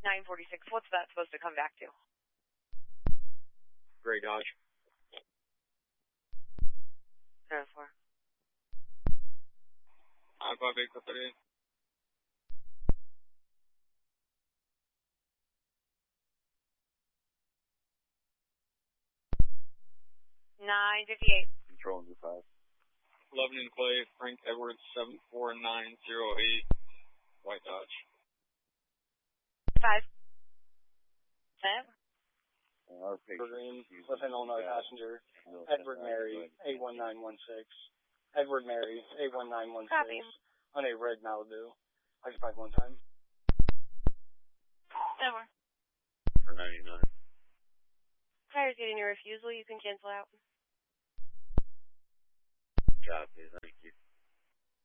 946, what's that supposed to come back to? Gray Dodge. 04. 558 for 38. Control in 5. Lebanon Clay, Frank Edwards, 74908, White Dodge. 5. Our patient. Green, Clifton, Illinois passenger, Edward Mary, A1916. Edward Mary, A1916. Copy. On a red Malibu. Occupied one time. Over. For 99. Prior to getting your refusal, you can cancel out. Copy.